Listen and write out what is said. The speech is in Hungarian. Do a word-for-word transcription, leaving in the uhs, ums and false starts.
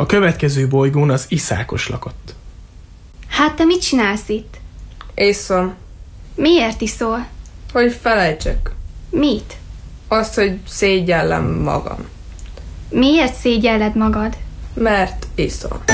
A következő bolygón az Iszákos lakott. Hát te mit csinálsz itt? Iszom. Miért iszol? Hogy felejtsek. Mit? Azt, hogy szégyellem magam. Miért szégyelled magad? Mert iszom.